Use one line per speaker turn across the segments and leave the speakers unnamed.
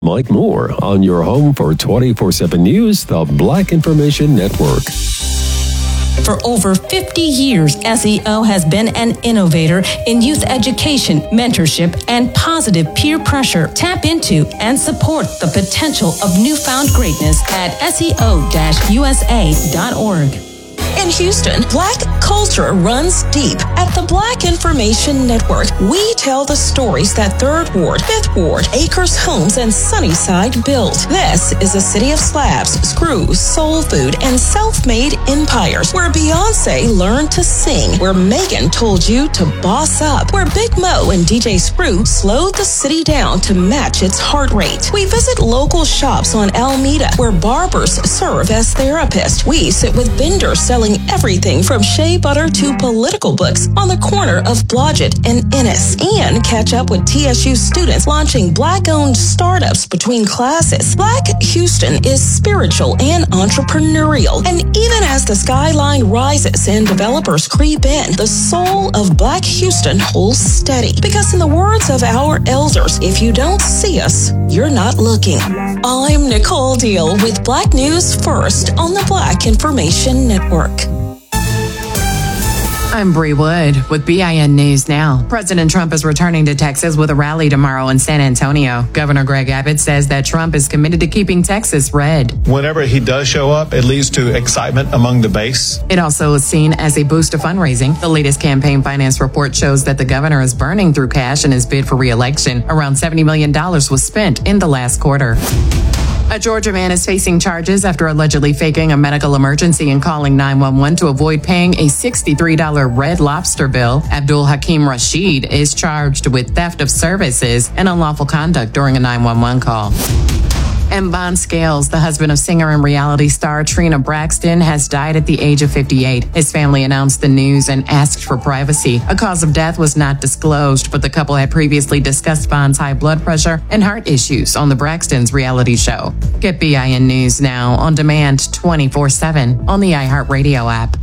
Mike Moore on your home for 24/7 News, the Black Information Network.
For over 50 years, SEO has been an innovator in youth education, mentorship, and positive peer pressure. Tap into and support the potential of newfound greatness at SEO-USA.org. In Houston, Black culture runs deep. At the Black Information Network, we tell the stories that 3rd Ward, 5th Ward, Acres Homes, and Sunnyside built. This is a city of slabs, screws, soul food, and self-made empires, where Beyonce learned to sing, where Megan told you to boss up, where Big Mo and DJ Screw slowed the city down to match its heart rate. We visit local shops on Alameda, where barbers serve as therapists. We sit with vendors selling everything from shea butter to political books on the corner of Blodgett and Ennis, and catch up with TSU students launching Black-owned startups between classes. Black Houston is spiritual and entrepreneurial, and even as the skyline rises and developers creep in, the soul of Black Houston holds steady. Because in the words of our elders, if you don't see us, you're not looking. I'm Nicole Deal with Black News First on the Black Information Network.
I'm Bree Wood with BIN News Now. President Trump is returning to Texas with a rally tomorrow in San Antonio. Governor Greg Abbott says that Trump is committed to keeping Texas red.
Whenever he does show up, it leads to excitement among the base.
It also is seen as a boost to fundraising. The latest campaign finance report shows that the governor is burning through cash in his bid for re-election. Around $70 million was spent in the last quarter. A Georgia man is facing charges after allegedly faking a medical emergency and calling 911 to avoid paying a $63 Red Lobster bill. Abdul Hakim Rashid is charged with theft of services and unlawful conduct during a 911 call. And Bon Scales, the husband of singer and reality star Trina Braxton, has died at the age of 58. His family announced the news and asked for privacy. A cause of death was not disclosed, but the couple had previously discussed Bon's high blood pressure and heart issues on the Braxtons reality show. Get BIN News Now on demand 24/7 on the iHeartRadio app.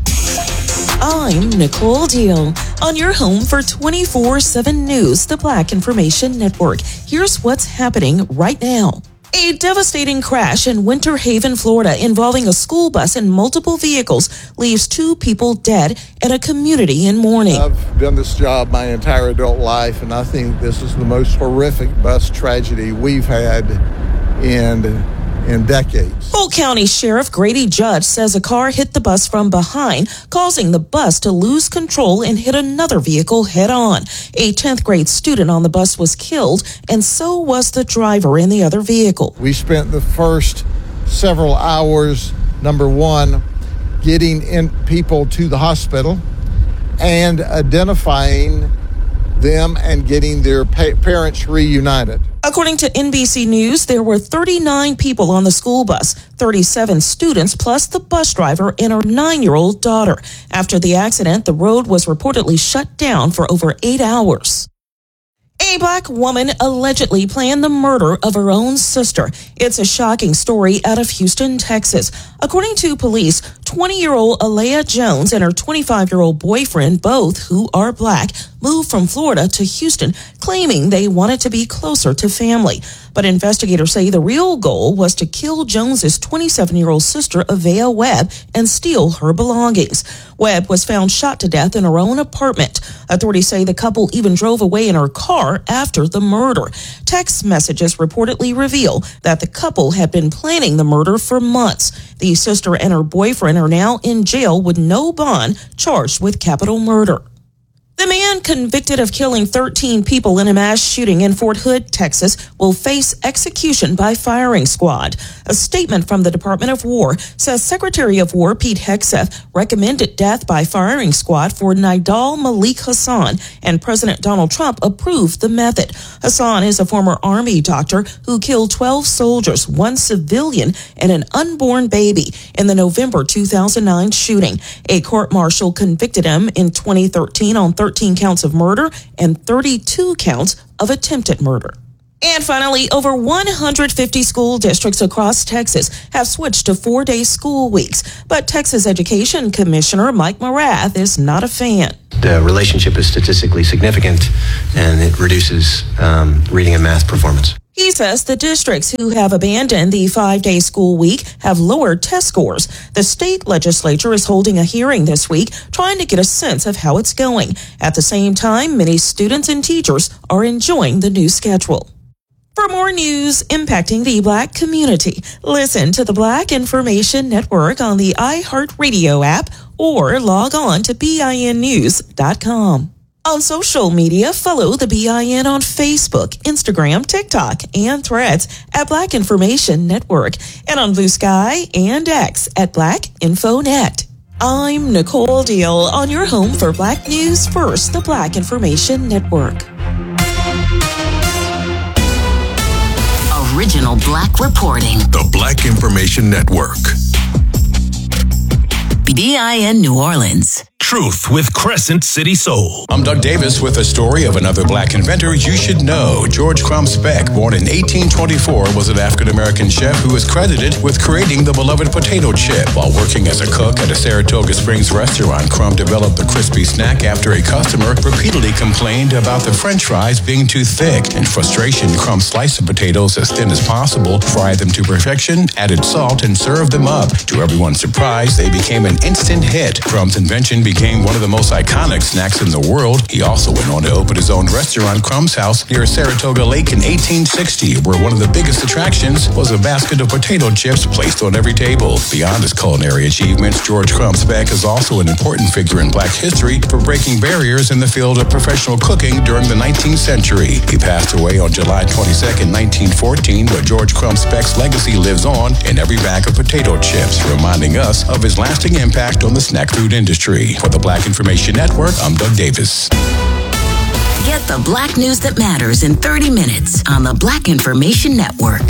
I'm Nicole Deal on your home for 24/7 News, the Black Information Network. Here's what's happening right now. A devastating crash in Winter Haven, Florida, involving a school bus and multiple vehicles leaves 2 people dead and a community in mourning.
I've done this job my entire adult life, and I think this is the most horrific bus tragedy we've had in decades.
Polk County Sheriff Grady Judge says a car hit the bus from behind, causing the bus to lose control and hit another vehicle head-on. A 10th grade student on the bus was killed, and so was the driver in the other vehicle.
We spent the first several hours, number one, getting in people to the hospital and identifying them and getting their parents reunited.
According to NBC News, there were 39 people on the school bus, 37 students, plus the bus driver and her 9-year-old daughter. After the accident, the road was reportedly shut down for over 8 hours. A Black woman allegedly planned the murder of her own sister. It's a shocking story out of Houston, Texas. According to police, 20-year-old Alea Jones and her 25-year-old boyfriend, both who are Black, moved from Florida to Houston, claiming they wanted to be closer to family. But investigators say the real goal was to kill Jones's 27-year-old sister, Avea Webb, and steal her belongings. Webb was found shot to death in her own apartment. Authorities say the couple even drove away in her car after the murder. Text messages reportedly reveal that the couple had been planning the murder for months. The sister and her boyfriend are now in jail with no bond, charged with capital murder. The man convicted of killing 13 people in a mass shooting in Fort Hood, Texas, will face execution by firing squad. A statement from the Department of War says Secretary of War Pete Hegseth recommended death by firing squad for Nidal Malik Hassan, and President Donald Trump approved the method. Hassan is a former Army doctor who killed 12 soldiers, 1 civilian, and an unborn baby in the November 2009 shooting. A court-martial convicted him in 2013 on 13 counts of murder and 32 counts of attempted murder. And finally, over 150 school districts across Texas have switched to 4-day school weeks. But Texas Education Commissioner Mike Morath is not a fan.
The relationship is statistically significant, and it reduces reading and math performance.
He says the districts who have abandoned the 5-day school week have lowered test scores. The state legislature is holding a hearing this week, trying to get a sense of how it's going. At the same time, many students and teachers are enjoying the new schedule. For more news impacting the Black community, listen to the Black Information Network on the iHeartRadio app or log on to BINnews.com. On social media, follow the BIN on Facebook, Instagram, TikTok, and Threads at Black Information Network, and on Blue Sky and X at Black InfoNet. I'm Nicole Deal on your home for Black News First, the Black Information Network.
Original Black reporting.
The Black Information Network.
BIN New Orleans.
Truth with Crescent City Soul.
I'm Doug Davis with a story of another black inventor you should know. George Crump Speck, born in 1824, was an African-American chef who is credited with creating the beloved potato chip. While working as a cook at a Saratoga Springs restaurant, Crump developed the crispy snack after a customer repeatedly complained about the French fries being too thick. In frustration, Crump sliced the potatoes as thin as possible, fried them to perfection, added salt, and served them up. To everyone's surprise, they became an instant hit. Crump's invention became one of the most iconic snacks in the world. He also went on to open his own restaurant, Crump's House, near Saratoga Lake in 1860, where one of the biggest attractions was a basket of potato chips placed on every table. Beyond his culinary achievements, George Crump Speck is also an important figure in Black history for breaking barriers in the field of professional cooking during the 19th century. He passed away on July 22, 1914, but George Crump Speck's legacy lives on in every bag of potato chips, reminding us of his lasting impact on the snack food industry. For the Black Information Network, I'm Doug Davis.
Get the Black news that matters in 30 minutes on the Black Information Network.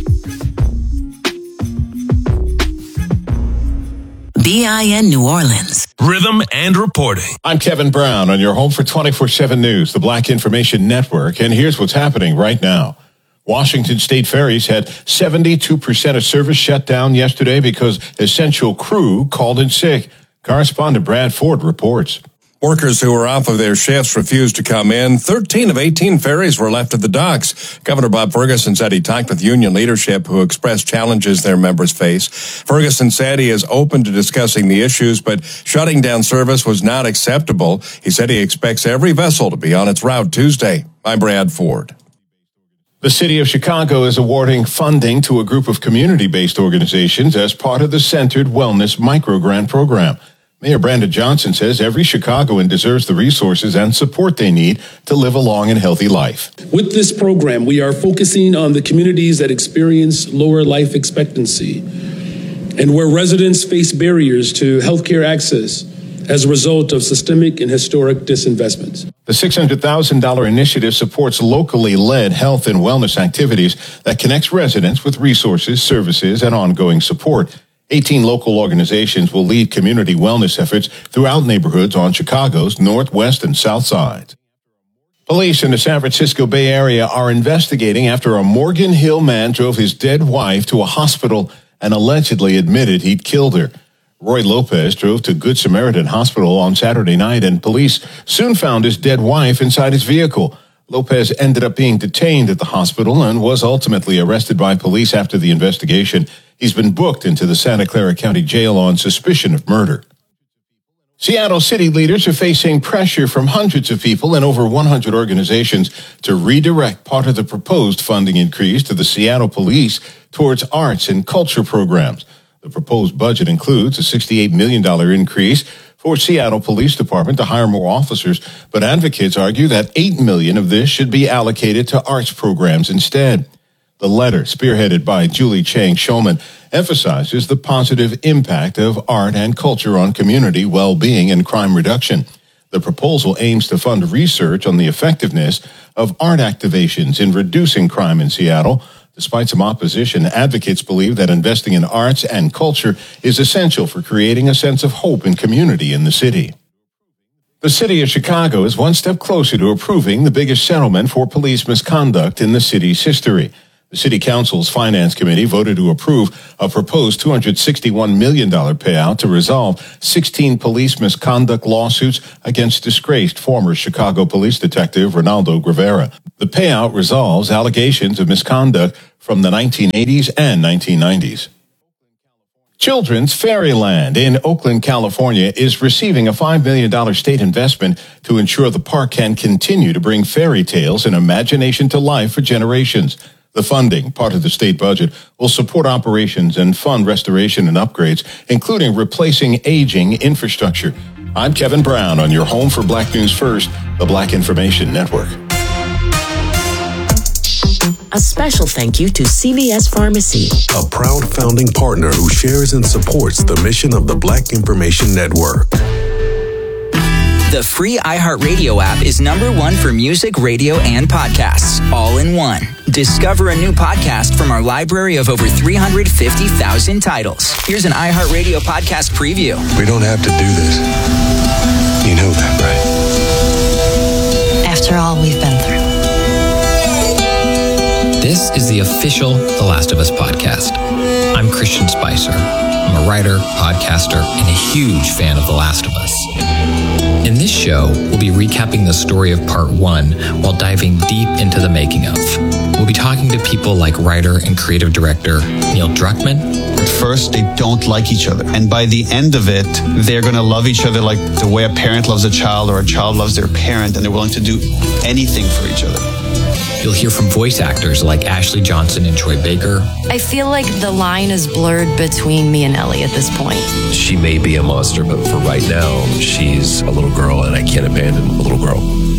BIN New Orleans.
Rhythm and reporting.
I'm Kevin Brown on your home for 24/7 News, the Black Information Network, and here's what's happening right now. Washington State ferries had 72% of service shut down yesterday because essential crew called in sick. Correspondent Brad Ford reports.
Workers who were off of their shifts refused to come in. 13 of 18 ferries were left at the docks. Governor Bob Ferguson said he talked with union leadership who expressed challenges their members face. Ferguson said he is open to discussing the issues, but shutting down service was not acceptable. He said he expects every vessel to be on its route Tuesday. I'm Brad Ford.
The city of Chicago is awarding funding to a group of community-based organizations as part of the Centered Wellness Microgrant Program. Mayor Brandon Johnson says every Chicagoan deserves the resources and support they need to live a long and healthy life.
With this program, we are focusing on the communities that experience lower life expectancy and where residents face barriers to healthcare access as a result of systemic and historic disinvestments.
The $600,000 initiative supports locally led health and wellness activities that connects residents with resources, services, and ongoing support. 18 local organizations will lead community wellness efforts throughout neighborhoods on Chicago's north, west, and south sides. Police in the San Francisco Bay Area are investigating after a Morgan Hill man drove his dead wife to a hospital and allegedly admitted he'd killed her. Roy Lopez drove to Good Samaritan Hospital on Saturday night, and police soon found his dead wife inside his vehicle. Lopez ended up being detained at the hospital and was ultimately arrested by police after the investigation. He's been booked into the Santa Clara County Jail on suspicion of murder. Seattle city leaders are facing pressure from hundreds of people and over 100 organizations to redirect part of the proposed funding increase to the Seattle Police towards arts and culture programs. The proposed budget includes a $68 million increase for Seattle Police Department to hire more officers, but advocates argue that $8 million of this should be allocated to arts programs instead. The letter, spearheaded by Julie Chang Shulman, emphasizes the positive impact of art and culture on community well-being and crime reduction. The proposal aims to fund research on the effectiveness of art activations in reducing crime in Seattle. Despite some opposition, advocates believe that investing in arts and culture is essential for creating a sense of hope and community in the city. The city of Chicago is one step closer to approving the biggest settlement for police misconduct in the city's history. The City Council's Finance Committee voted to approve a proposed $261 million payout to resolve 16 police misconduct lawsuits against disgraced former Chicago police detective Ronaldo Rivera. The payout resolves allegations of misconduct from the 1980s and 1990s. Children's Fairyland in Oakland, California is receiving a $5 million state investment to ensure the park can continue to bring fairy tales and imagination to life for generations. The funding, part of the state budget, will support operations and fund restoration and upgrades, including replacing aging infrastructure. I'm Kevin Brown on your home for Black News First, the Black Information Network.
A special thank you to CVS Pharmacy,
A proud founding partner who shares and supports the mission of the Black Information Network.
The free iHeartRadio app is #1 for music, radio, and podcasts, all in one. Discover a new podcast from our library of over 350,000 titles. Here's an iHeartRadio podcast preview.
We don't have to do this. You know that, right?
After all we've been through.
This is the official The Last of Us podcast. I'm Christian Spicer. I'm a writer, podcaster, and a huge fan of The Last of Us. In this show, we'll be recapping the story of part 1 while diving deep into the making of. We'll be talking to people like writer and creative director Neil Druckmann.
At first, they don't like each other. And by the end of it, they're going to love each other like the way a parent loves a child or a child loves their parent, and they're willing to do anything for each other.
You'll hear from voice actors like Ashley Johnson and Troy Baker.
I feel like the line is blurred between me and Ellie at this point.
She may be a monster, but for right now, she's a little girl, and I can't abandon a little girl.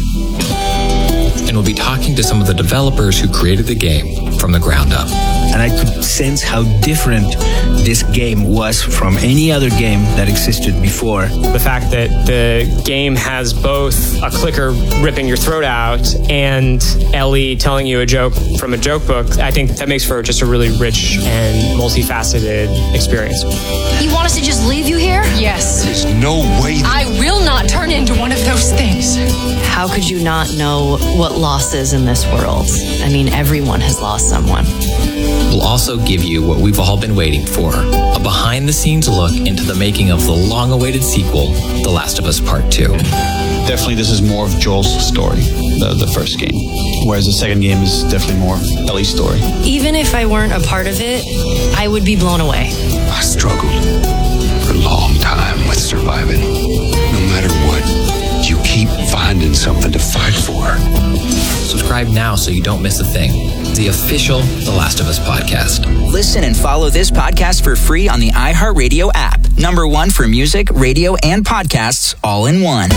And we'll be talking to some of the developers who created the game from the ground up.
And I could sense how different this game was from any other game that existed before.
The fact that the game has both a clicker ripping your throat out and Ellie telling you a joke from a joke book, I think that makes for just a really rich and multifaceted experience.
You want us to just leave you here?
Yes.
There's no way.
I will not turn into one of those things.
How could you not know what loss is in this world? I mean, everyone has lost someone.
We'll also give you what we've all been waiting for, a behind-the-scenes look into the making of the long-awaited sequel, The Last of Us Part 2.
Definitely, this is more of Joel's story, the first game, whereas the second game is definitely more of Ellie's story.
Even if I weren't a part of it, I would be blown away.
I struggled for a long time with surviving. No matter what, you keep finding something to fight for.
Subscribe now so you don't miss a thing. The official The Last of Us podcast.
Listen and follow this podcast for free on the iHeartRadio app. #1 for music, radio, and podcasts, all in one.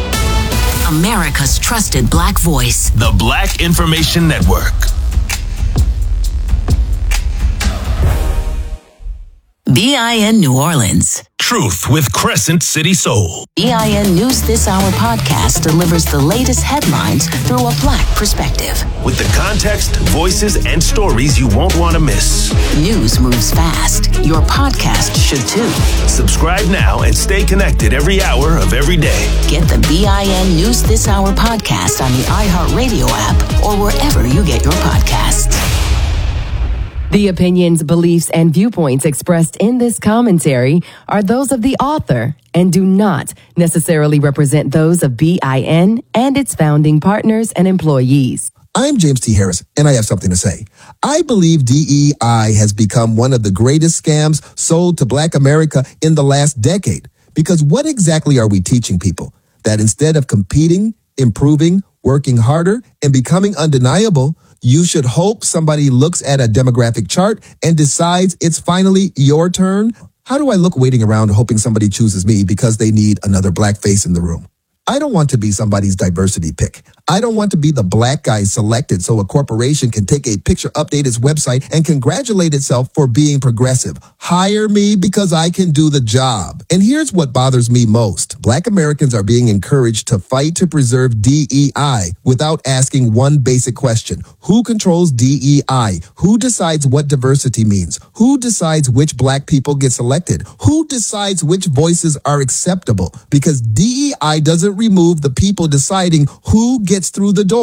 America's trusted Black voice.
The Black Information Network.
BIN New Orleans.
Truth with Crescent City Soul.
BIN News This Hour podcast delivers the latest headlines through a Black perspective.
With the context, voices, and stories you won't want to miss.
News moves fast. Your podcast should too.
Subscribe now and stay connected every hour of every day.
Get the BIN News This Hour podcast on the iHeartRadio app or wherever you get your podcasts.
The opinions, beliefs, and viewpoints expressed in this commentary are those of the author and do not necessarily represent those of BIN and its founding partners and employees.
I'm James T. Harris, and I have something to say. I believe DEI has become one of the greatest scams sold to Black America in the last decade. Because what exactly are we teaching people? That instead of competing, improving, working harder, and becoming undeniable, you should hope somebody looks at a demographic chart and decides it's finally your turn? How do I look waiting around hoping somebody chooses me because they need another Black face in the room? I don't want to be somebody's diversity pick. I don't want to be the Black guy selected so a corporation can take a picture, update its website, and congratulate itself for being progressive. Hire me because I can do the job. And here's what bothers me most. Black Americans are being encouraged to fight to preserve DEI without asking one basic question. Who controls DEI? Who decides what diversity means? Who decides which Black people get selected? Who decides which voices are acceptable? Because DEI doesn't remove the people deciding who gets through the door.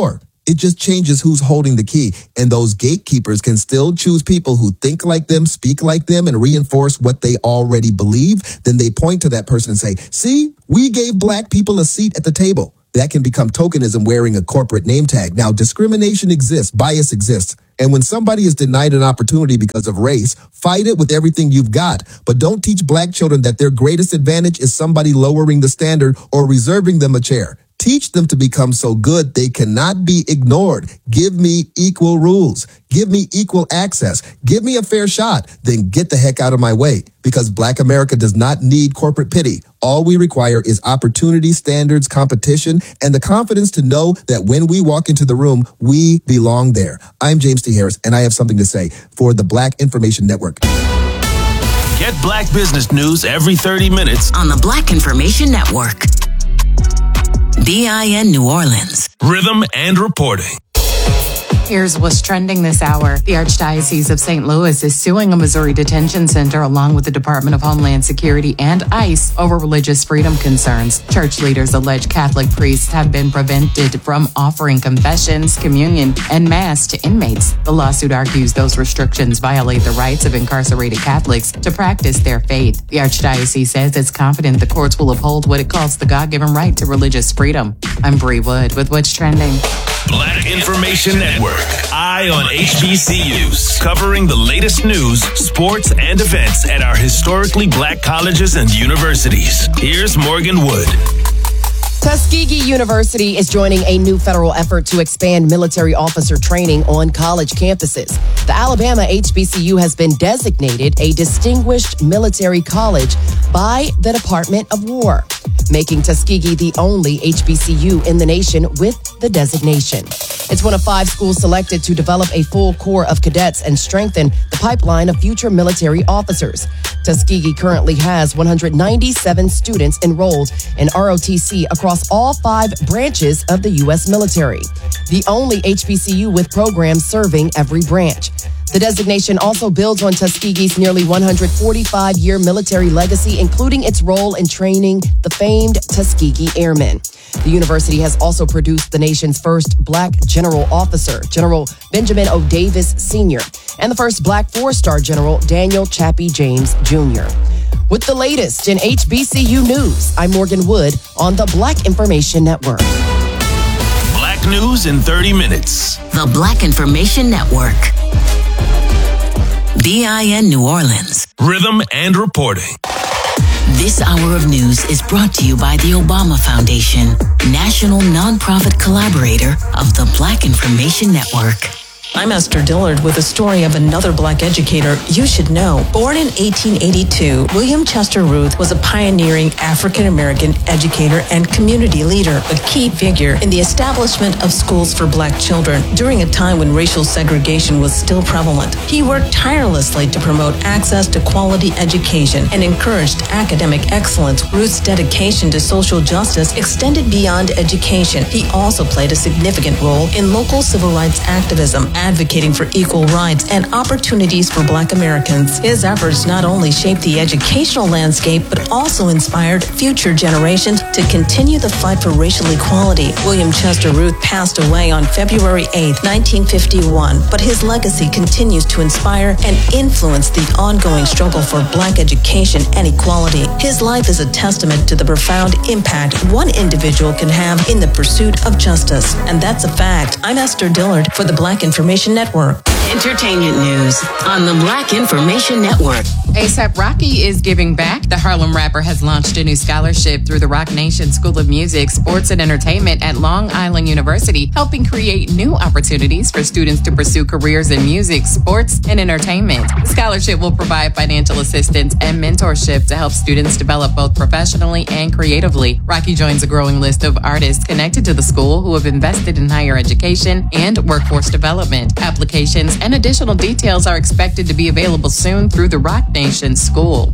It just changes who's holding the key. And those gatekeepers can still choose people who think like them, speak like them, and reinforce what they already believe. Then they point to that person and say, see, we gave black people a seat at the table. That can become tokenism wearing a corporate name tag. Now, discrimination exists, bias exists. And when somebody is denied an opportunity because of race, fight it with everything you've got. But don't teach black children that their greatest advantage is somebody lowering the standard or reserving them a chair. Teach them to become so good they cannot be ignored. Give me equal rules. Give me equal access. Give me a fair shot. Then get the heck out of my way. Because Black America does not need corporate pity. All we require is opportunity, standards, competition, and the confidence to know that when we walk into the room, we belong there. I'm James T. Harris, and I have something to say for the Black Information Network.
Get Black business news every 30 minutes
on the Black Information Network. BIN New Orleans.
Rhythm and reporting.
Here's what's trending this hour. The Archdiocese of St. Louis is suing a Missouri detention center along with the Department of Homeland Security and ICE over religious freedom concerns. Church leaders allege Catholic priests have been prevented from offering confessions, communion, and mass to inmates. The lawsuit argues those restrictions violate the rights of incarcerated Catholics to practice their faith. The Archdiocese says it's confident the courts will uphold what it calls the God-given right to religious freedom. I'm Bree Wood with What's Trending.
Black Information Network. Eye on HBCUs. Covering the latest news, sports, and events at our historically black colleges and universities. Here's Morgan Wood.
Tuskegee University is joining a new federal effort to expand military officer training on college campuses. The Alabama HBCU has been designated a distinguished military college by the Department of War, making Tuskegee the only HBCU in the nation with the designation. It's one of 5 schools selected to develop a full corps of cadets and strengthen the pipeline of future military officers. Tuskegee currently has 197 students enrolled in ROTC across all 5 branches of the U.S. military, the only HBCU with programs serving every branch. The designation also builds on Tuskegee's nearly 145-year military legacy, including its role in training the famed Tuskegee Airmen. The university has also produced the nation's first black general officer, General Benjamin O. Davis Sr., and the first black 4-star general, Daniel Chappie James Jr. With the latest in HBCU news, I'm Morgan Wood on the Black Information Network.
Black news in 30 minutes.
The Black Information Network. BIN New Orleans.
Rhythm and reporting.
This hour of news is brought to you by the Obama Foundation, national nonprofit collaborator of the Black Information Network.
I'm Esther Dillard with a story of another black educator you should know. Born in 1882, William Chester Ruth was a pioneering African-American educator and community leader, a key figure in the establishment of schools for black children during a time when racial segregation was still prevalent. He worked tirelessly to promote access to quality education and encouraged academic excellence. Ruth's dedication to social justice extended beyond education. He also played a significant role in local civil rights activism, advocating for equal rights and opportunities for black Americans. His efforts not only shaped the educational landscape, but also inspired future generations to continue the fight for racial equality. William Chester Ruth passed away on February 8, 1951, but his legacy continues to inspire and influence the ongoing struggle for black education and equality. His life is a testament to the profound impact one individual can have in the pursuit of justice. And that's a fact. I'm Esther Dillard for the Black Information Network.
Entertainment news on the Black Information Network.
A$AP Rocky is giving back. The Harlem rapper has launched a new scholarship through the Roc Nation School of Music, Sports, and Entertainment at Long Island University, helping create new opportunities for students to pursue careers in music, sports, and entertainment. The scholarship will provide financial assistance and mentorship to help students develop both professionally and creatively. Rocky joins a growing list of artists connected to the school who have invested in higher education and workforce development. Applications and additional details are expected to be available soon through the Roc Nation School.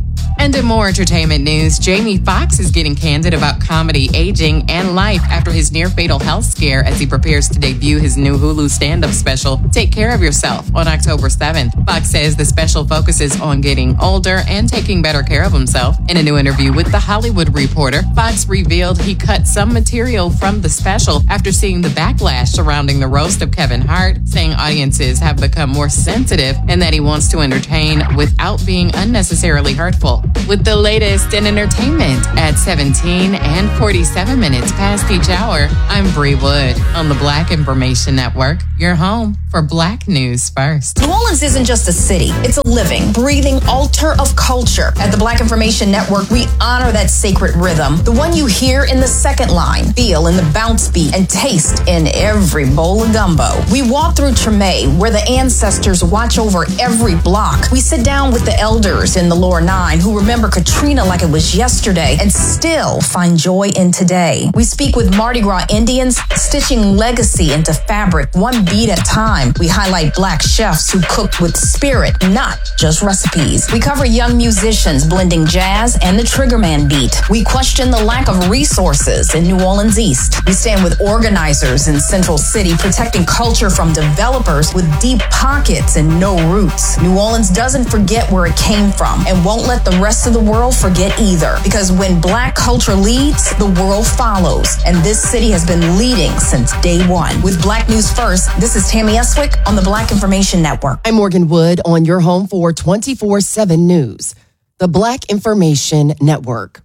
And in more entertainment news, Jamie Foxx is getting candid about comedy, aging, and life after his near-fatal health scare as he prepares to debut his new Hulu stand-up special, Take Care of Yourself, on October 7th. Foxx says the special focuses on getting older and taking better care of himself. In a new interview with The Hollywood Reporter, Foxx revealed he cut some material from the special after seeing the backlash surrounding the roast of Kevin Hart, saying audiences have become more sensitive and that he wants to entertain without being unnecessarily hurtful. With the latest in entertainment at 17 and 47 minutes past each hour, I'm Bree Wood on the Black Information Network, your home for Black News First.
New Orleans isn't just a city. It's a living, breathing altar of culture. At the Black Information Network, we honor that sacred rhythm, the one you hear in the second line, feel in the bounce beat, and taste in every bowl of gumbo. We walk through Treme, where the ancestors watch over every block. We sit down with the elders in the Lower Nine who remember Katrina like it was yesterday and still find joy in today. We speak with Mardi Gras Indians, stitching legacy into fabric, one beat at a time. We highlight Black chefs who cook with spirit, not just recipes. We cover young musicians blending jazz and the Triggerman beat. We question the lack of resources in New Orleans East. We stand with organizers in Central City, protecting culture from developers with deep pockets and no roots. New Orleans doesn't forget where it came from and won't let the rest of the world forget either. Because when Black culture leads, the world follows. And this city has been leading since day one. With Black News First, this is Tammy Eswick on the Black Information Network.
I'm Morgan Wood on your home for 24/7 News, the Black Information Network.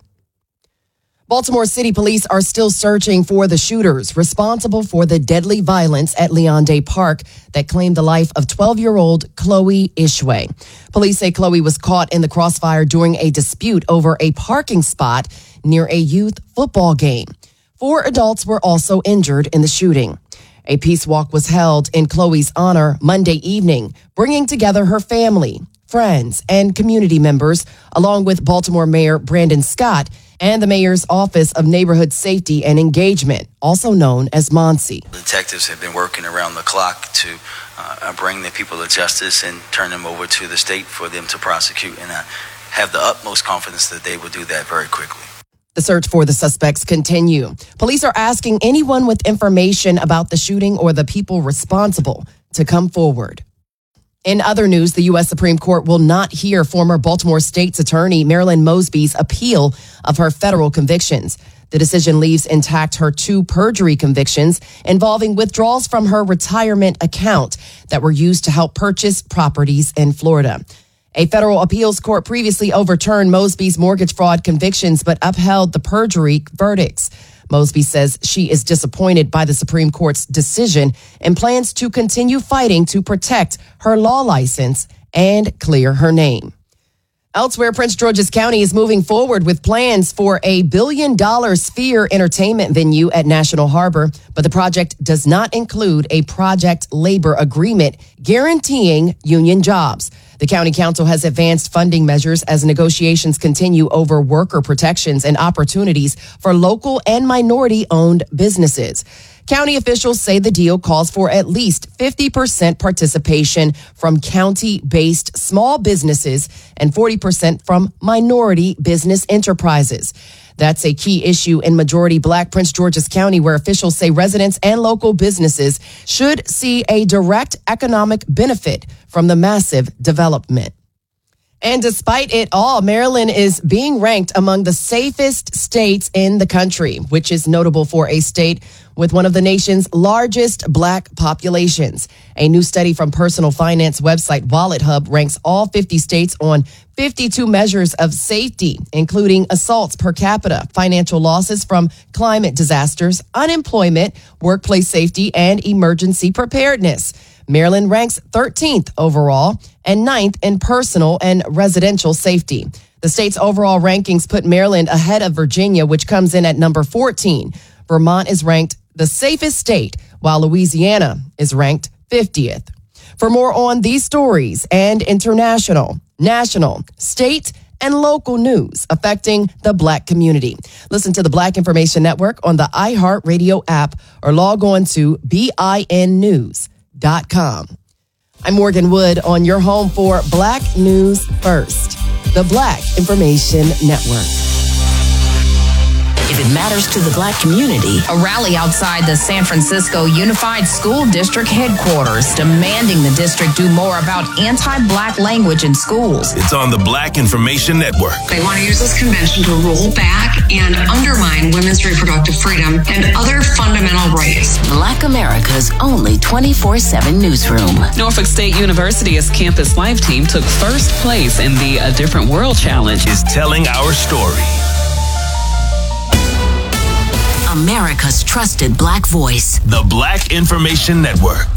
Baltimore City Police are still searching for the shooters responsible for the deadly violence at Leon Day Park that claimed the life of 12-year-old Chloe Ishwe. Police say Chloe was caught in the crossfire during a dispute over a parking spot near a youth football game. 4 adults were also injured in the shooting. A peace walk was held in Chloe's honor Monday evening, bringing together her family, friends, and community members, along with Baltimore Mayor Brandon Scott and the Mayor's Office of Neighborhood Safety and Engagement, also known as MONSE.
Detectives have been working around the clock to bring the people to justice and turn them over to the state for them to prosecute, and I have the utmost confidence that they will do that very quickly.
The search for the suspects continue. Police are asking anyone with information about the shooting or the people responsible to come forward. In other news, the U.S. Supreme Court will not hear former Baltimore State's Attorney Marilyn Mosby's appeal of her federal convictions. The decision leaves intact her 2 perjury convictions involving withdrawals from her retirement account that were used to help purchase properties in Florida. A federal appeals court previously overturned Mosby's mortgage fraud convictions but upheld the perjury verdicts. Mosby says she is disappointed by the Supreme Court's decision and plans to continue fighting to protect her law license and clear her name. Elsewhere, Prince George's County is moving forward with plans for a $1 billion Sphere entertainment venue at National Harbor, but the project does not include a project labor agreement guaranteeing union jobs. The county council has advanced funding measures as negotiations continue over worker protections and opportunities for local and minority-owned businesses. County officials say the deal calls for at least 50% participation from county-based small businesses and 40% from minority business enterprises. That's a key issue in majority Black Prince George's County, where officials say residents and local businesses should see a direct economic benefit from the massive development. And despite it all, Maryland is being ranked among the safest states in the country, which is notable for a state with one of the nation's largest Black populations. A new study from personal finance website WalletHub ranks all 50 states on 52 measures of safety, including assaults per capita, financial losses from climate disasters, unemployment, workplace safety, and emergency preparedness. Maryland ranks 13th overall and 9th in personal and residential safety. The state's overall rankings put Maryland ahead of Virginia, which comes in at number 14. Vermont is ranked the safest state, while Louisiana is ranked 50th. For more on these stories and international, national, state, and local news affecting the Black community, listen to the Black Information Network on the iHeartRadio app or log on to BINnews.com. I'm Morgan Wood on your home for Black News First. the Black Information Network.
If it matters to the Black community,
A rally outside the San Francisco Unified School District headquarters demanding the district do more about anti-Black language in schools.
It's on the Black Information Network.
They want to use this convention to roll back and undermine women's reproductive freedom and other fundamental rights.
Black America's only 24/7 newsroom.
Norfolk State University's Campus Life team took first place in the A Different World Challenge.
Is telling our story.
America's trusted Black voice.
The Black Information Network.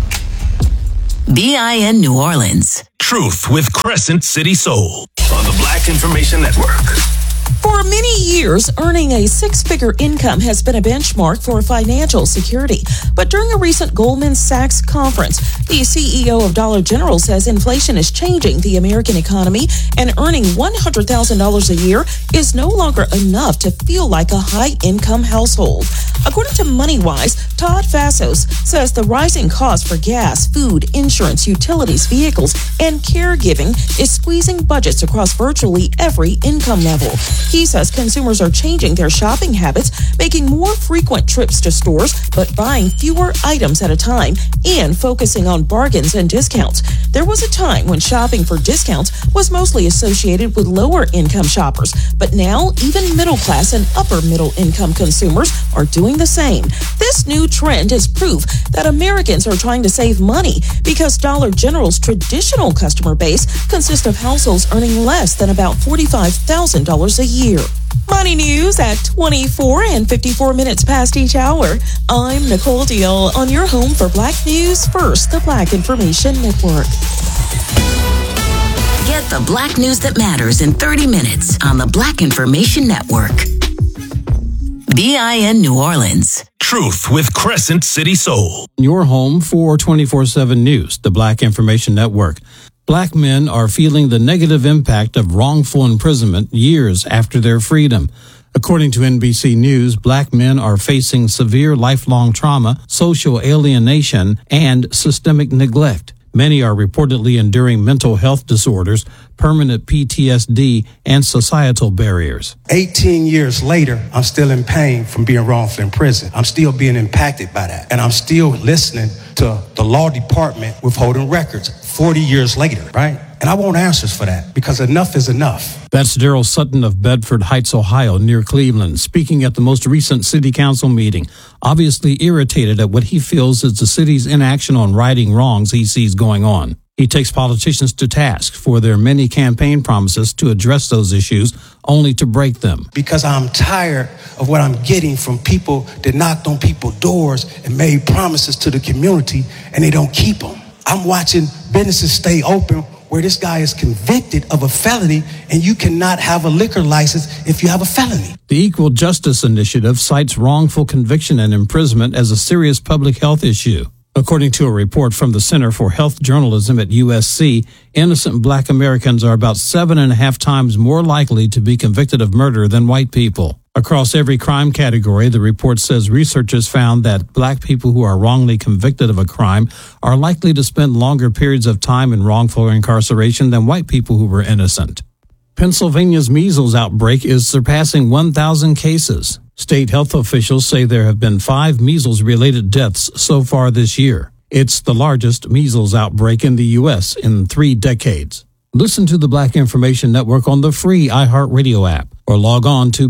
BIN New Orleans.
Truth with Crescent City Soul on the Black Information Network.
For many years, earning a six-figure income has been a benchmark for financial security. But during a recent Goldman Sachs conference, the CEO of Dollar General says inflation is changing the American economy and earning $100,000 a year is no longer enough to feel like a high-income household. According to MoneyWise, Todd Fassos says the rising cost for gas, food, insurance, utilities, vehicles, and caregiving is squeezing budgets across virtually every income level. He says consumers are changing their shopping habits, making more frequent trips to stores, but buying fewer items at a time and focusing on bargains and discounts. There was a time when shopping for discounts was mostly associated with lower income shoppers, but now even middle class and upper middle income consumers are doing the same. This new trend is proof that Americans are trying to save money because Dollar General's traditional customer base consists of households earning less than about $45,000 a year. Money news at 24 and 54 minutes past each hour. I'm Nicole Deal on your home for Black News First, the Black Information Network.
Get the Black news that matters in 30 minutes on the Black Information Network. BIN New Orleans.
Truth with Crescent City Soul.
Your home for 24/7 News, the Black Information Network. Black men are feeling the negative impact of wrongful imprisonment years after their freedom. According to NBC News, Black men are facing severe lifelong trauma, social alienation, and systemic neglect. Many are reportedly enduring mental health disorders, permanent PTSD, and societal barriers.
18 years later, I'm still in pain from being wrongfully imprisoned. I'm still being impacted by that. And I'm still listening to the law department withholding records 40 years later, right? And I want answers for that because enough is enough.
That's Daryl Sutton of Bedford Heights, Ohio, near Cleveland, speaking at the most recent city council meeting, obviously irritated at what he feels is the city's inaction on righting wrongs he sees going on. He takes politicians to task for their many campaign promises to address those issues, only to break them.
Because I'm tired of what I'm getting from people that knocked on people's doors and made promises to the community and they don't keep them. I'm watching businesses stay open where this guy is convicted of a felony and you cannot have a liquor license if you have a felony.
The Equal Justice Initiative cites wrongful conviction and imprisonment as a serious public health issue. According to a report from the Center for Health Journalism at USC, innocent Black Americans are about 7.5 times more likely to be convicted of murder than white people. Across every crime category, the report says researchers found that Black people who are wrongly convicted of a crime are likely to spend longer periods of time in wrongful incarceration than white people who were innocent. Pennsylvania's measles outbreak is surpassing 1,000 cases. State health officials say there have been 5 measles-related deaths so far this year. It's the largest measles outbreak in the U.S. in 3 decades. Listen to the Black Information Network on the free iHeartRadio app or log on to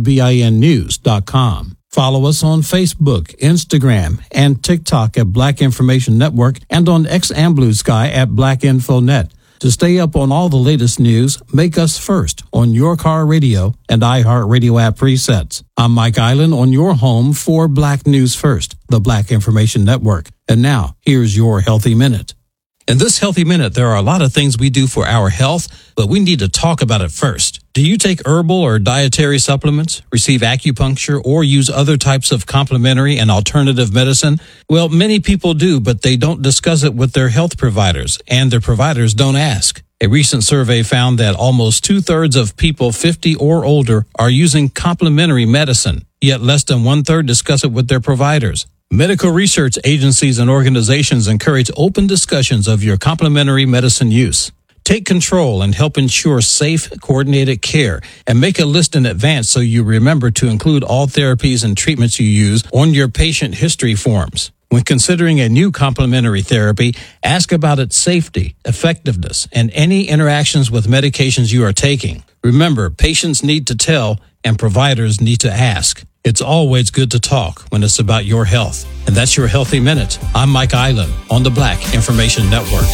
BINnews.com. Follow us on Facebook, Instagram, and TikTok at Black Information Network and on X and Blue Sky at BlackInfoNet. To stay up on all the latest news, make us first on your car radio and iHeartRadio app presets. I'm Mike Island on your home for Black News First, the Black Information Network. And now, here's your Healthy Minute. In this Healthy Minute, there are a lot of things we do for our health, but we need to talk about it first. Do you take herbal or dietary supplements, receive acupuncture, or use other types of complementary and alternative medicine? Well, many people do, but they don't discuss it with their health providers, and their providers don't ask. A recent survey found that almost 2/3 of people 50 or older are using complementary medicine, yet less than 1/3 discuss it with their providers. Medical research agencies and organizations encourage open discussions of your complementary medicine use. Take control and help ensure safe, coordinated care, and make a list in advance so you remember to include all therapies and treatments you use on your patient history forms. When considering a new complementary therapy, ask about its safety, effectiveness, and any interactions with medications you are taking. Remember, patients need to tell and providers need to ask. It's always good to talk when it's about your health. And that's your Healthy Minute. I'm Mike Island on the Black Information Network.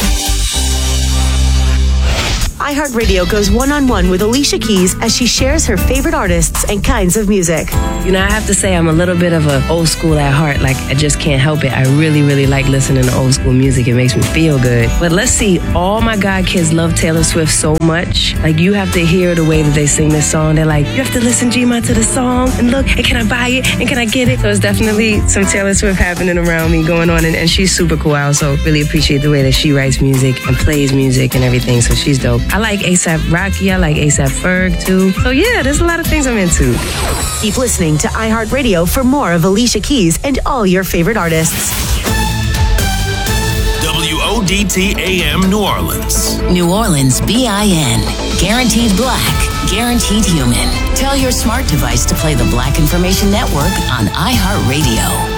iHeartRadio goes one-on-one with Alicia Keys as she shares her favorite artists and kinds of music.
You know, I have to say I'm a little bit of an old school at heart. Like, I just can't help it. I really, really like listening to old school music. It makes me feel good. But let's see, all my god kids love Taylor Swift so much. Like, you have to hear the way that they sing this song. They're like, you have to listen, G-Ma, to the song, and look, and can I buy it, and can I get it? So it's definitely some Taylor Swift happening around me going on, and she's super cool. I also really appreciate the way that she writes music and plays music and everything, so she's dope. I like A$AP Rocky. I like A$AP Ferg, too. So, yeah, there's a lot of things I'm into.
Keep listening to iHeartRadio for more of Alicia Keys and all your favorite artists.
WODT AM New Orleans.
New Orleans BIN. Guaranteed black. Guaranteed human. Tell your smart device to play the Black Information Network on iHeartRadio.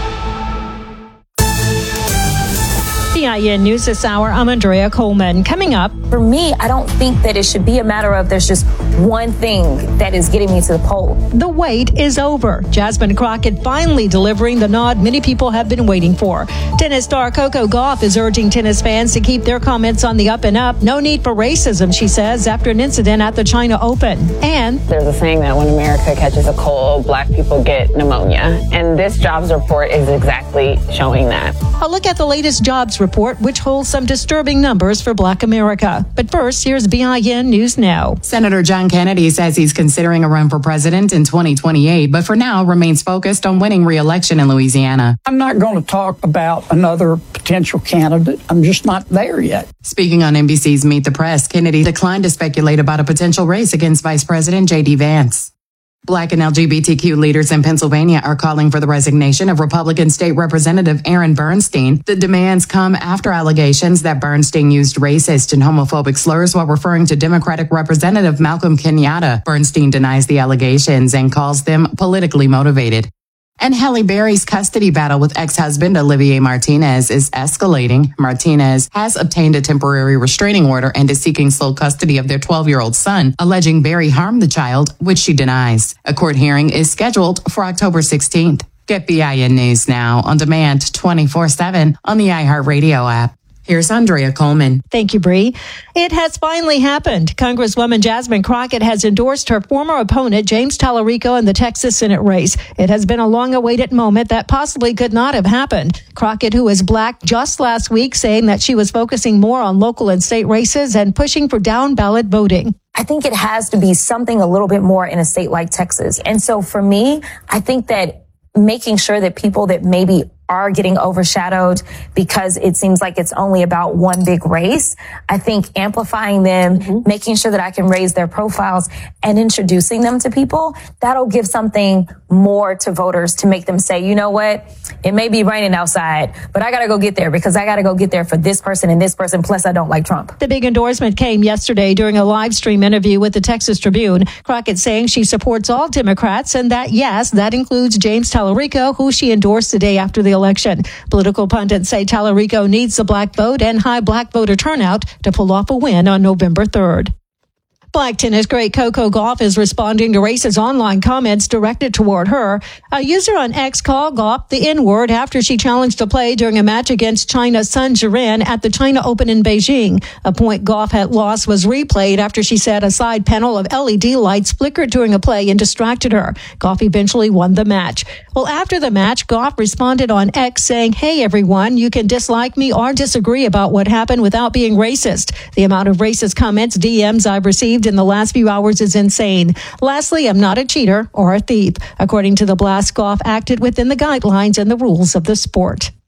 BIN News this hour, I'm Andrea Coleman. Coming up.
For me, I don't think that it should be a matter of there's just one thing that is getting me to the poll.
The wait is over. Jasmine Crockett finally delivering the nod many people have been waiting for. Tennis star Coco Gauff is urging tennis fans to keep their comments on the up and up. No need for racism, she says, after an incident at the China Open. And
there's a saying that when America catches a cold, black people get pneumonia. And this jobs report is exactly showing that.
A look at the latest jobs report, which holds some disturbing numbers for Black America. But first, here's BIN News Now.
Senator John Kennedy says he's considering a run for president in 2028, but for now remains focused on winning re-election in Louisiana.
I'm not going to talk about another potential candidate. I'm just not there yet.
Speaking on NBC's Meet the Press, Kennedy declined to speculate about a potential race against Vice President J.D. Vance. Black and LGBTQ leaders in Pennsylvania are calling for the resignation of Republican State Representative Aaron Bernstein. The demands come after allegations that Bernstein used racist and homophobic slurs while referring to Democratic Representative Malcolm Kenyatta. Bernstein denies the allegations and calls them politically motivated. And Halle Berry's custody battle with ex-husband Olivier Martinez is escalating. Martinez has obtained a temporary restraining order and is seeking sole custody of their 12-year-old son, alleging Berry harmed the child, which she denies. A court hearing is scheduled for October 16th. Get BIN News now on demand 24/7 on the iHeartRadio app. Here's Andrea Coleman.
Thank you, Bree. It has finally happened. Congresswoman Jasmine Crockett has endorsed her former opponent, James Tallarico, in the Texas Senate race. It has been a long-awaited moment that possibly could not have happened. Crockett, who is black, just last week saying that she was focusing more on local and state races and pushing for down-ballot voting.
I think it has to be something a little bit more in a state like Texas. And so for me, I think that making sure that people that maybe are getting overshadowed because it seems like it's only about one big race. I think amplifying them, making sure that I can raise their profiles and introducing them to people, that'll give something more to voters to make them say, you know what, it may be raining outside, but I got to go get there because I got to go get there for this person and this person. Plus, I don't like Trump.
The big endorsement came yesterday during a live stream interview with the Texas Tribune. Crockett saying she supports all Democrats and that, yes, that includes James Tallarico, who she endorsed the day after the election. Political pundits say Tallarico needs the black vote and high black voter turnout to pull off a win on November 3rd. Black tennis great Coco Gauff is responding to racist online comments directed toward her. A user on X called Gauff the N-word after she challenged to play during a match against China's Sun Jiren at the China Open in Beijing. A point Gauff had lost was replayed after she said a side panel of LED lights flickered during a play and distracted her. Gauff eventually won the match. Well, after the match, Gauff responded on X saying, "Hey everyone, you can dislike me or disagree about what happened without being racist. The amount of racist comments, DMs I've received in the last few hours is insane. Lastly, I'm not a cheater or a thief." According to the blast, Gauff acted within the guidelines and the rules of the sport.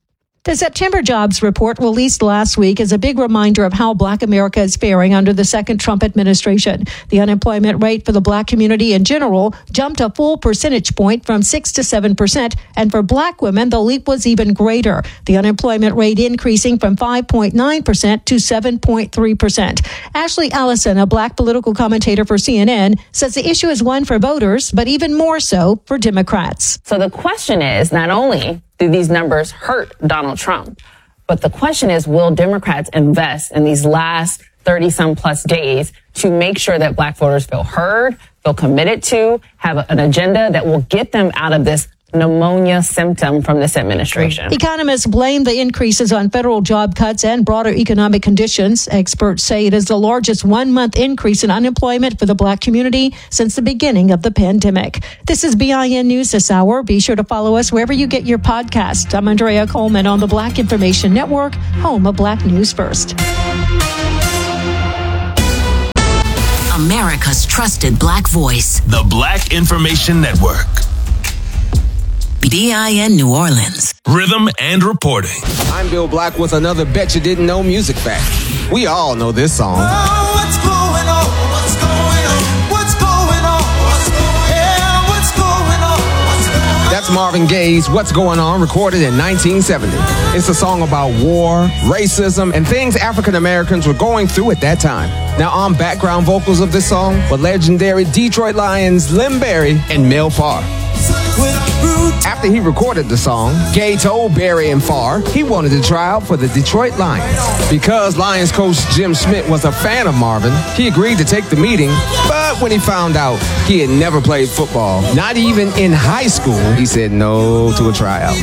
The September jobs report released last week is a big reminder of how Black America is faring under the second Trump administration. The unemployment rate for the Black community in general jumped a full percentage point from 6 to 7%, and for Black women, the leap was even greater. The unemployment rate increasing from 5.9% to 7.3%. Ashley Allison, a Black political commentator for CNN, says the issue is one for voters, but even more so for Democrats.
So the question is, not only do these numbers hurt Donald Trump, but the question is, will Democrats invest in these last 30-some plus days to make sure that Black voters feel heard, feel committed to, have an agenda that will get them out of this pneumonia symptom from this administration?
Economists blame the increases on federal job cuts and broader economic conditions. Experts say it is the largest one-month increase in unemployment for the Black community since the beginning of the pandemic. This is BIN News this hour. Be sure to follow us wherever you get your podcast. I'm Andrea Coleman on the Black Information Network, home of Black News First.
America's trusted Black voice.
The Black Information Network.
BIN New Orleans.
Rhythm and reporting.
I'm Bill Black with another Bet You Didn't Know music fact. We all know this song.
Oh, what's going on? What's going on? What's going on? What's going on? What's going on? What's going on?
That's Marvin Gaye's What's Going On, recorded in 1970. It's a song about war, racism, and things African Americans were going through at that time. Now, on background vocals of this song were legendary Detroit Lions Lim Berry and Mel Farr. After he recorded the song, Gaye told Berry and Farr he wanted to try out for the Detroit Lions. Because Lions coach Jim Schmidt was a fan of Marvin, he agreed to take the meeting, but when he found out he had never played football, not even in high school, he said no to a tryout.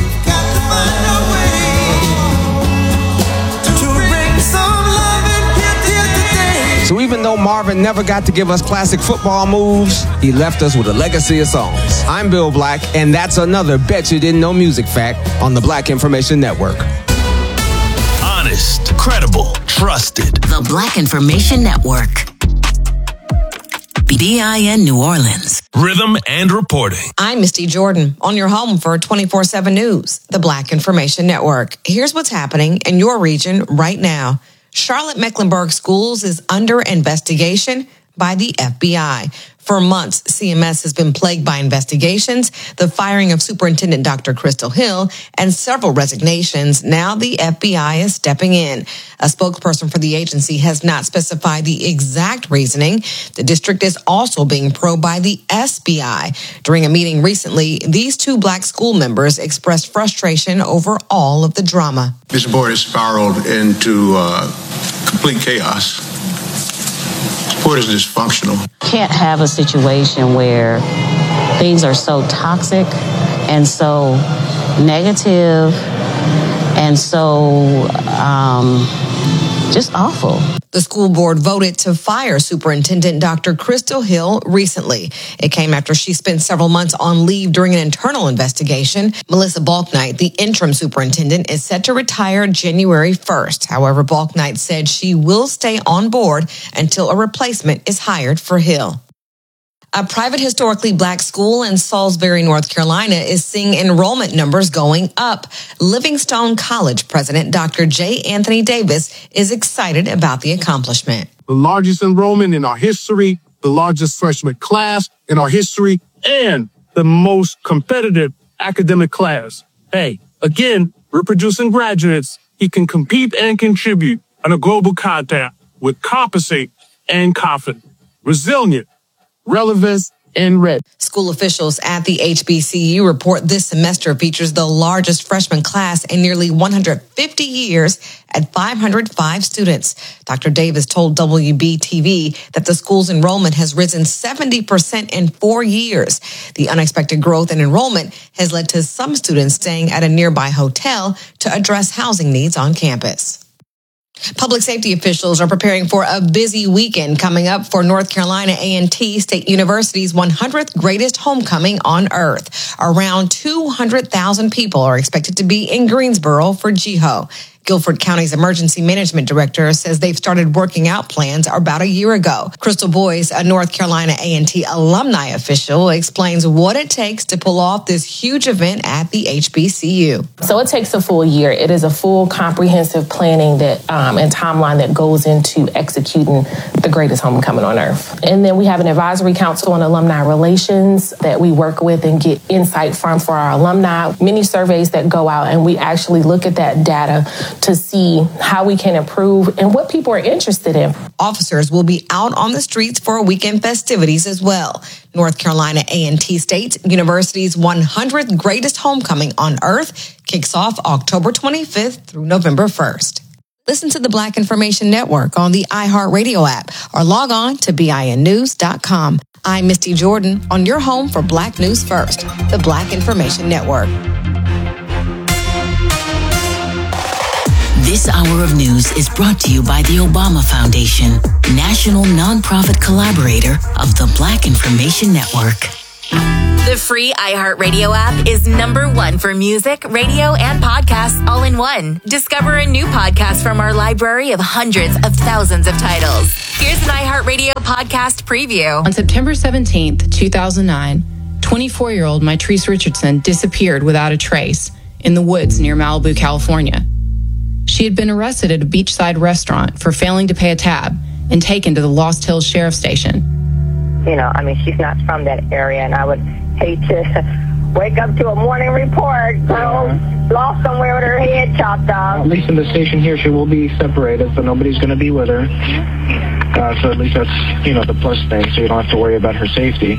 So even though Marvin never got to give us classic football moves, he left us with a legacy of songs. I'm Bill Black, and that's another Bet You Didn't Know music fact on the Black Information Network.
Honest, credible, trusted.
The Black Information Network. BIN New Orleans.
Rhythm and reporting.
I'm Misty Jordan on your home for 24/7 News, the Black Information Network. Here's what's happening in your region right now. Charlotte-Mecklenburg Schools is under investigation by the FBI. For months, CMS has been plagued by investigations, the firing of Superintendent Dr. Crystal Hill, and several resignations. Now the FBI is stepping in. A spokesperson for the agency has not specified the exact reasoning. The district is also being probed by the SBI. During a meeting recently, these two Black school members expressed frustration over all of the drama.
This board has spiraled into complete chaos. Board is dysfunctional.
Can't have a situation where things are so toxic and so negative and so just awful.
The school board voted to fire Superintendent Dr. Crystal Hill recently. It came after she spent several months on leave during an internal investigation. Melissa Balknight, the interim superintendent, is set to retire January 1st. However, Balknight said she will stay on board until a replacement is hired for Hill. A private historically Black school in Salisbury, North Carolina is seeing enrollment numbers going up. Livingstone College President Dr. J. Anthony Davis is excited about the accomplishment.
The largest enrollment in our history, the largest freshman class in our history, and the most competitive academic class. Hey, again, we're producing graduates who can compete and contribute on a global context with competency and confidence, resilient, relevance, and ready.
School officials at the HBCU report this semester features the largest freshman class in nearly 150 years at 505 students. Dr. Davis told WBTV that the school's enrollment has risen 70% in 4 years. The unexpected growth in enrollment has led to some students staying at a nearby hotel to address housing needs on campus. Public safety officials are preparing for a busy weekend coming up for North Carolina A&T State University's 100th greatest homecoming on earth. Around 200,000 people are expected to be in Greensboro for GHO. Guilford County's emergency management director says they've started working out plans about a year ago. Crystal Boyce, a North Carolina A&T alumni official, explains what it takes to pull off this huge event at the HBCU.
So it takes a full year. It is a full comprehensive planning that and timeline that goes into executing the greatest homecoming on earth. And then we have an advisory council on alumni relations that we work with and get insight from for our alumni. Many surveys that go out, and we actually look at that data to see how we can improve and what people are interested in.
Officers will be out on the streets for weekend festivities as well. North Carolina A&T State University's 100th Greatest Homecoming on Earth kicks off October 25th through November 1st. Listen to the Black Information Network on the iHeartRadio app or log on to BINnews.com. I'm Misty Jordan on your home for Black News First, the Black Information Network.
This hour of news is brought to you by the Obama Foundation, national nonprofit collaborator of the Black Information Network.
The free iHeartRadio app is #1 for music, radio, and podcasts all in one. Discover a new podcast from our library of hundreds of thousands of titles. Here's an iHeartRadio podcast preview.
On September 17th, 2009, 24-year-old Mitrice Richardson disappeared without a trace in the woods near Malibu, California. She had been arrested at a beachside restaurant for failing to pay a tab and taken to the Lost Hills Sheriff's Station.
You know, I mean, she's not from that area, and I would hate to wake up to a morning report, girl lost somewhere with her head chopped off.
At least in the station here, she will be separated, so nobody's going to be with her. So at least that's, the plus thing, so you don't have to worry about her safety.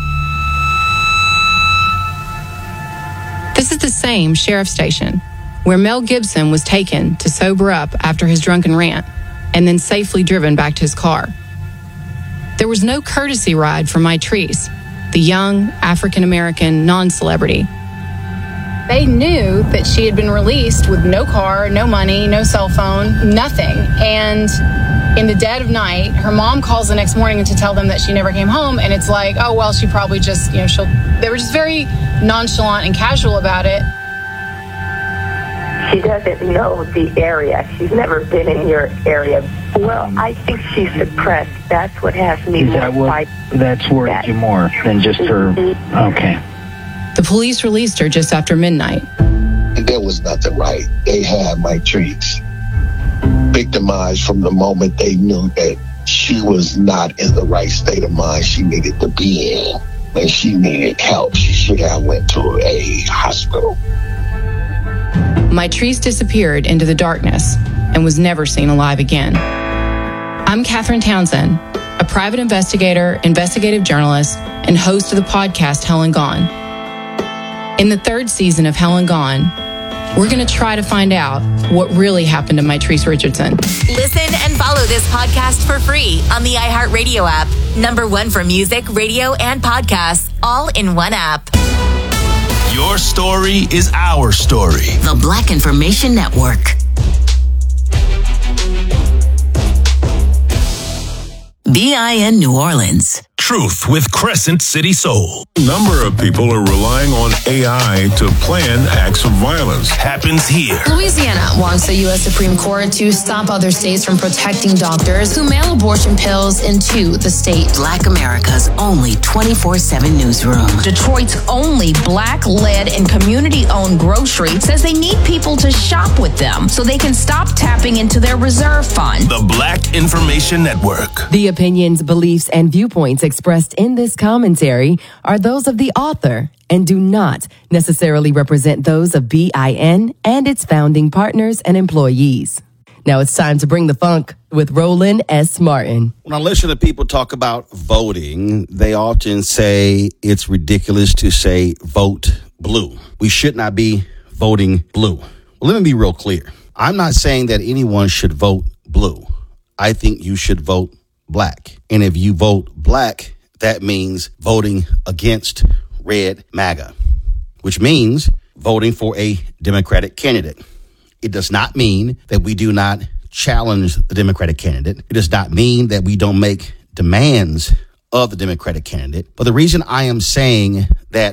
This is the same sheriff's station where Mel Gibson was taken to sober up after his drunken rant and then safely driven back to his car. There was no courtesy ride for Mitrice, the young African-American non-celebrity. They knew that she had been released with no car, no money, no cell phone, nothing. And in the dead of night, her mom calls the next morning to tell them that she never came home. And it's like, oh, well, she probably just, they were just very nonchalant and casual about it.
She doesn't know the area. She's never been in your area. Well, I think she's suppressed. That's what has me more.
That's worried you more than just her. Okay.
The police released her just after midnight.
There was nothing right. They had Mitrice victimized from the moment they knew that she was not in the right state of mind she needed to be in. When she needed help, she should have went to a hospital.
Mitrice disappeared into the darkness and was never seen alive again. I'm Catherine Townsend, a private investigator, investigative journalist, and host of the podcast Hell and Gone. In the 3rd season of Hell and Gone, we're going to try to find out what really happened to Mitrice Richardson.
Listen and follow this podcast for free on the iHeartRadio app. #1 for music, radio, and podcasts, all in one app.
Your story is our story.
The Black Information Network. BIN New Orleans.
Truth with Crescent City Soul.
A number of people are relying on AI to plan acts of violence.
Happens here.
Louisiana wants the U.S. Supreme Court to stop other states from protecting doctors who mail abortion pills into the state.
Black America's only 24/7 newsroom.
Detroit's only Black-led and community-owned grocery says they need people to shop with them so they can stop tapping into their reserve fund.
The Black Information Network.
The opinions, beliefs, and viewpoints expressed in this commentary are those of the author and do not necessarily represent those of BIN and its founding partners and employees. Now it's time to bring the funk with Roland S. Martin.
When I listen to people talk about voting, they often say it's ridiculous to say vote blue. We should not be voting blue. Well, let me be real clear. I'm not saying that anyone should vote blue. I think you should vote black. And if you vote black, that means voting against red MAGA, which means voting for a Democratic candidate. It does not mean that we do not challenge the Democratic candidate. It does not mean that we don't make demands of the Democratic candidate. But the reason I am saying that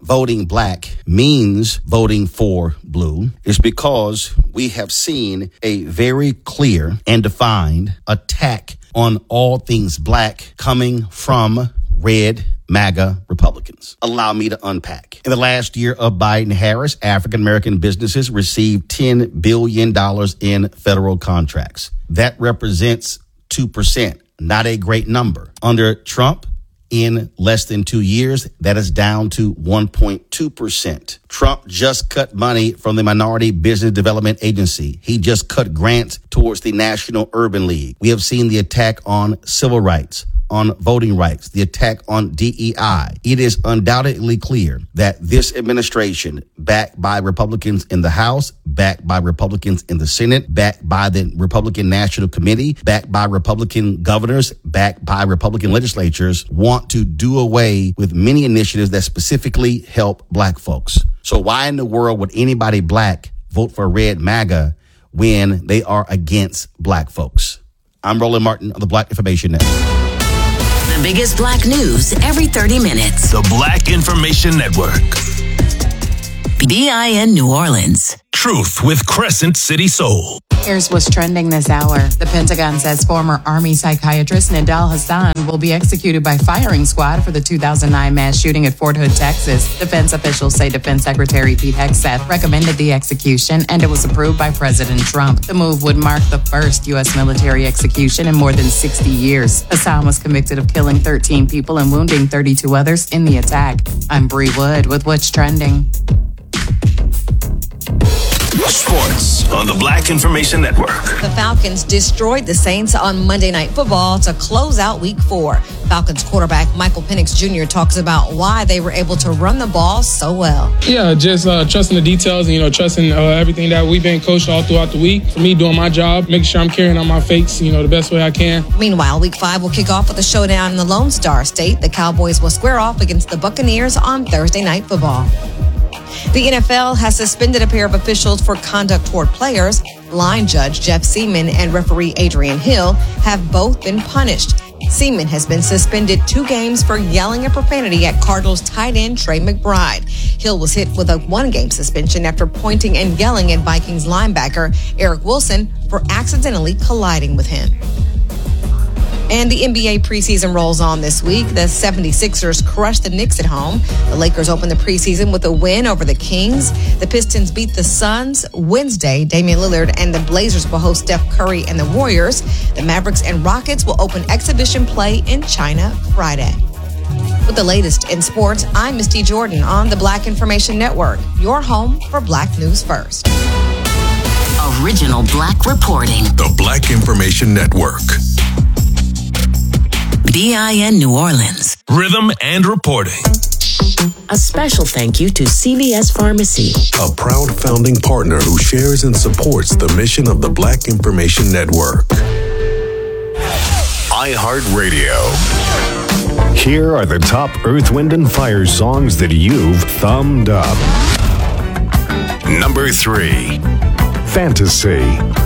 voting black means voting for blue is because we have seen a very clear and defined attack on all things black coming from red MAGA Republicans. Allow me to unpack. In the last year of Biden-Harris, African-American businesses received $10 billion in federal contracts. That represents 2%, not a great number. Under Trump, in less than 2 years, that is down to 1.2%. Trump just cut money from the Minority Business Development Agency. He just cut grants towards the National Urban League. We have seen the attack on civil rights, on voting rights, the attack on DEI. It is undoubtedly clear that this administration, backed by Republicans in the House, backed by Republicans in the Senate, backed by the Republican National Committee, backed by Republican governors, backed by Republican legislatures, want to do away with many initiatives that specifically help black folks. So why in the world would anybody black vote for red MAGA when they are against black folks? I'm Roland Martin of the Black Information Network.
The biggest black news every 30 minutes.
The Black Information Network.
BIN New Orleans.
Truth with Crescent City Soul.
Here's what's trending this hour. The Pentagon says former Army psychiatrist Nidal Hasan will be executed by firing squad for the 2009 mass shooting at Fort Hood, Texas. Defense officials say Defense Secretary Pete Hegseth recommended the execution, and it was approved by President Trump. The move would mark the first U.S. military execution in more than 60 years. Hasan was convicted of killing 13 people and wounding 32 others in the attack. I'm Bree Wood with What's Trending.
Sports on the Black Information Network.
The Falcons destroyed the Saints on Monday Night Football to close out Week 4. Falcons quarterback Michael Penix Jr. talks about why they were able to run the ball so well.
Yeah, just trusting the details and, trusting everything that we've been coached all throughout the week. For me, doing my job, making sure I'm carrying on my fakes, the best way I can.
Meanwhile, Week 5 will kick off with a showdown in the Lone Star State. The Cowboys will square off against the Buccaneers on Thursday Night Football. The NFL has suspended a pair of officials for conduct toward players. Line judge Jeff Seaman and referee Adrian Hill have both been punished. Seaman has been suspended 2 games for yelling a profanity at Cardinals tight end Trey McBride. Hill was hit with a 1-game suspension after pointing and yelling at Vikings linebacker Eric Wilson for accidentally colliding with him. And the NBA preseason rolls on this week. The 76ers crushed the Knicks at home. The Lakers opened the preseason with a win over the Kings. The Pistons beat the Suns. Wednesday, Damian Lillard and the Blazers will host Steph Curry and the Warriors. The Mavericks and Rockets will open exhibition play in China Friday. With the latest in sports, I'm Misty Jordan on the Black Information Network, your home for Black News First.
Original Black reporting.
The Black Information Network.
BIN New Orleans.
Rhythm and reporting.
A special thank you to CVS Pharmacy,
A proud founding partner who shares and supports the mission of the Black Information Network.
iHeartRadio. Here are the top Earth, Wind, and Fire songs that you've thumbed up. Number 3, Fantasy.